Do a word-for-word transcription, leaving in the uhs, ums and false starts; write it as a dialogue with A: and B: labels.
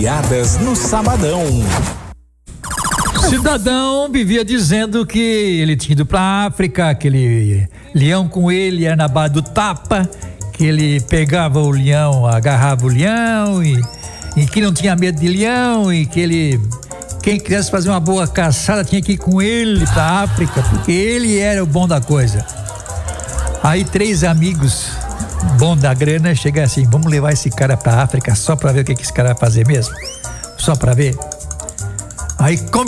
A: Piadas no Sabadão.
B: Cidadão vivia dizendo que ele tinha ido pra África, aquele leão com ele era na base do tapa, que ele pegava o leão, agarrava o leão e, e que não tinha medo de leão e que ele, quem quisesse fazer uma boa caçada tinha que ir com ele pra África, porque ele era o bom da coisa. Aí três amigos bom da grana chegam assim, vamos levar esse cara pra África só pra ver o que, que esse cara vai fazer mesmo? Só pra ver? Aí